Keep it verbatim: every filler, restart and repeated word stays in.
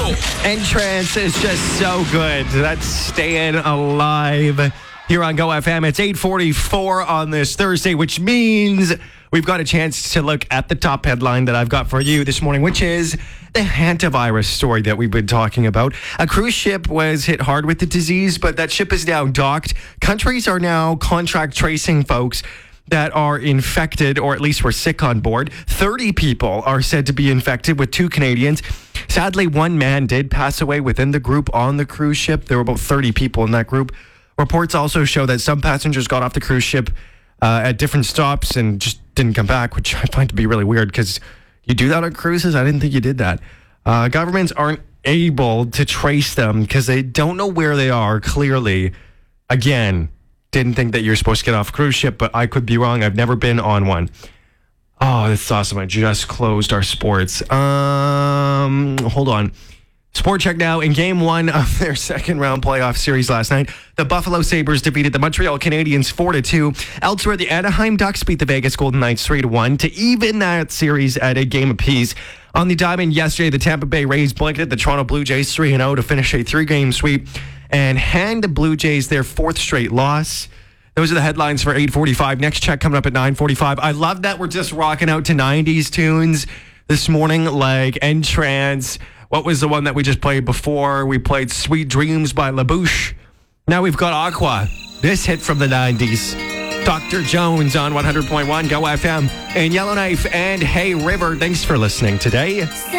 Entrance is just so good. That's Staying Alive here on Go F M. It's eight forty-four on this Thursday, which means we've got a chance to look at the top headline that I've got for you this morning, which is the hantavirus story that we've been talking about. A cruise ship was hit hard with the disease, but that ship is now docked. Countries are now contract tracing folks that are infected, or at least were sick on board. thirty people are said to be infected, with two Canadians. Sadly, one man did pass away within the group on the cruise ship. There were about thirty people in that group. Reports also show that some passengers got off the cruise ship uh, at different stops and just didn't come back, which I find to be really weird because you do that on cruises? I didn't think you did that. Uh, governments aren't able to trace them because they don't know where they are, clearly. Again, didn't think that you're supposed to get off a cruise ship, but I could be wrong. I've never been on one. Oh, that's awesome. I just closed our sports. Um, hold on. Sport check now. In game one of their second round playoff series last night, the Buffalo Sabres defeated the Montreal Canadiens four to two. Elsewhere, the Anaheim Ducks beat the Vegas Golden Knights three to one to even that series at a game apiece. On the diamond yesterday, the Tampa Bay Rays blanketed the Toronto Blue Jays three and oh to finish a three-game sweep and hand the Blue Jays their fourth straight loss. Those are the headlines for eight forty-five. Next check coming up at nine forty-five. I love that we're just rocking out to nineties tunes this morning, like Entrance. What was the one that we just played before? We played Sweet Dreams by La Bouche. Now we've got Aqua. This hit from the nineties. Doctor Jones on one hundred point one Go F M and Yellowknife and Hey River. Thanks for listening today.